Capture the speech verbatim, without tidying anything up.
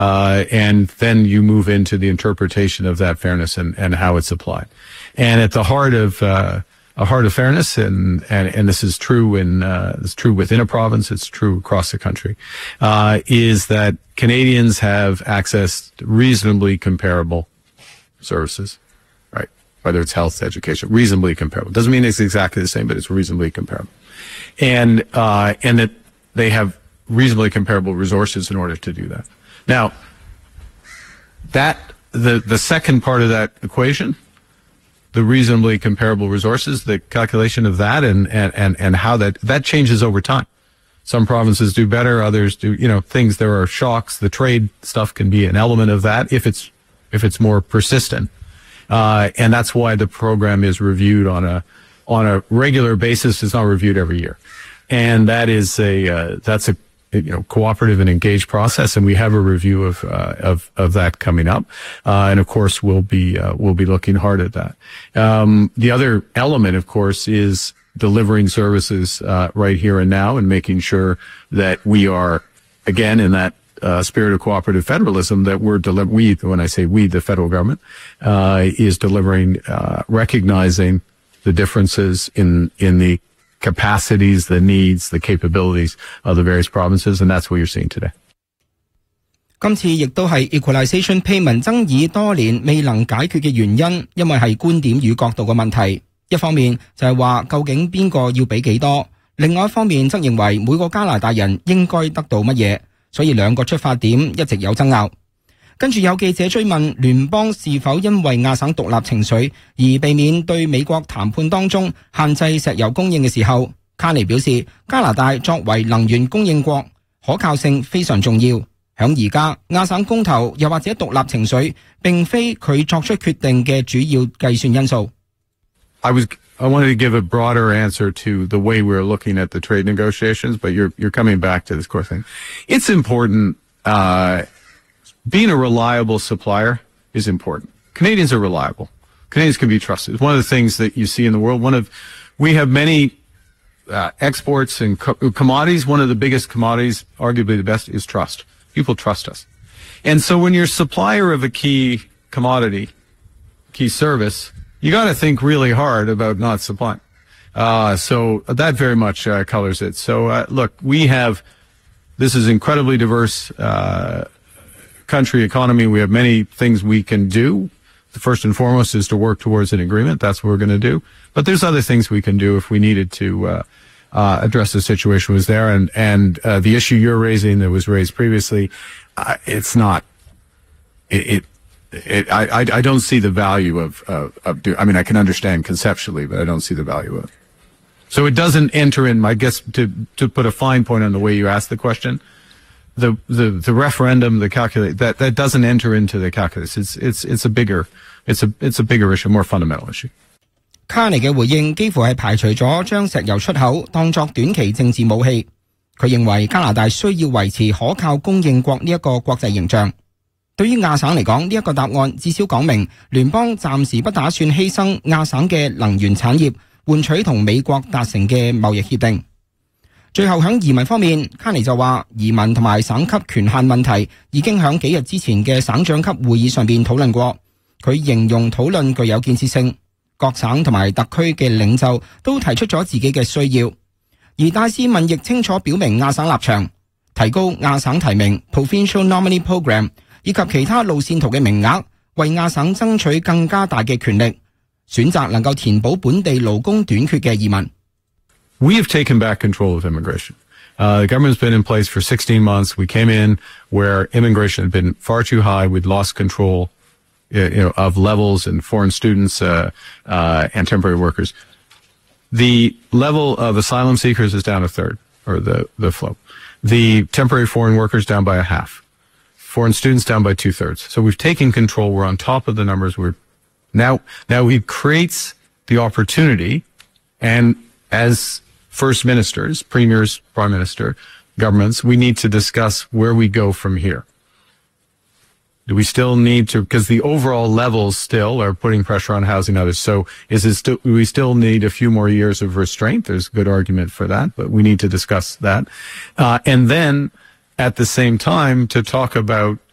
Uh, and then you move into the interpretation of that fairness and, and how it's applied. And at the heart of, uh, a heart of fairness, and, and, and this is true in, uh, it's true within a province, it's true across the country, uh, is that Canadians have access to reasonably comparable services, right? Whether it's health, education, reasonably comparable. Doesn't mean it's exactly the same, but it's reasonably comparable. And, uh, and that they have reasonably comparable resources in order to do that. Now, that, the, the second part of that equation, the reasonably comparable resources, the calculation of that and, and, and, and how that, that changes over time. Some provinces do better, others do, you know, things, there are shocks. The trade stuff can be an element of that if it's, if it's more persistent. Uh, and that's why the program is reviewed on a, on a regular basis. It's not reviewed every year. And that is a, uh, that's a, you know, cooperative and engaged process, and we have a review of uh, of of that coming up, uh, and of course we'll be uh, we'll be looking hard at that. Um, the other element, of course, is delivering services uh, right here and now, and making sure that we are, again, in that uh, spirit of cooperative federalism, that we're deli- we when I say we, the federal government, uh, is delivering, uh, recognizing the differences in in the capacities, the needs, the capabilities of the various provinces, and that's what you're seeing today. 今次亦都係 equalization payment 爭議多年未能解決嘅原因，因為係觀點與角度嘅問題。一方面就係話究竟邊個要俾幾多，另外一方面則認為每個加拿大人應該得到乜嘢，所以兩個出發點一直有爭拗。跟住有記者追問聯邦是否因為亞省獨立情緒而避免對美國談判當中限制石油供應嘅時候，卡尼表示加拿大作為能源供應國，可靠性非常重要。響而家亞省公投又或者獨立情緒並非佢作出決定嘅主要計算因素。 I was I wanted to give a broader answer to the way we're looking at the trade negotiations, but you're you're coming back to this core thing. It's important. Uh, being a reliable supplier is important. Canadians are reliable. Canadians can be trusted. It's one of the things that you see in the world. One of we have many uh, exports and co- commodities. One of the biggest commodities, arguably the best, is trust. People trust us. And so when you're a supplier of a key commodity, key service, you got to think really hard about not supplying. Uh, so that very much uh, colors it. So uh, look, we have, this is incredibly diverse uh, country economy. We have many things we can do. The first and foremost is to work towards an agreement. That's what we're going to do. But there's other things we can do if we needed to uh, uh, address the situation was there. And, and uh, the issue you're raising that was raised previously, uh, it's not, it, it It, I, I don't see the value of, of, of do, I mean, I can understand conceptually, but I don't see the value of it. So it doesn't enter in, I guess, to, to put a fine point on the way you asked the question, the, the, the referendum, the calculate, that, that doesn't enter into the calculus. It's, it's, it's a bigger, it's a, it's a bigger issue, more fundamental issue. 卡尼嘅回應幾乎係排除咗將石油出口當作短期政治武器。佢認為加拿大需要維持可靠供應國呢一個國際形象。對於亞省嚟講，呢一個答案至少講明聯邦暫時不打算犧牲亞省嘅能源產業，換取同美國達成嘅貿易協定。最後響移民方面，卡尼就話移民同埋省級權限問題已經響幾日之前嘅省長級會議上邊討論過。佢形容討論具有建設性，各省同埋特區嘅領袖都提出咗自己嘅需要，而戴斯文亦清楚表明亞省立場，提高亞省提名 Provincial Nominee Program。以及其他路線圖嘅名額，為亞省爭取更加大嘅權力，選擇能夠填補本地勞工短缺嘅移民。 We have taken back control of immigration. Uh, the government's been in place for sixteen months. We came in where immigration had been far too high. We'd lost control, you know, of levels and foreign students uh, uh, and temporary workers. The level of asylum seekers is down a third, or the, the flow. The temporary foreign workers down by a half. Foreign students down by two thirds. So we've taken control. We're on top of the numbers. We're now, now it creates the opportunity. And as first ministers, premiers, prime minister, governments, we need to discuss where we go from here. Do we still need to, because the overall levels still are putting pressure on housing others. So is it still, we still need a few more years of restraint? There's a good argument for that, but we need to discuss that. Uh, and then, at the same time, to talk about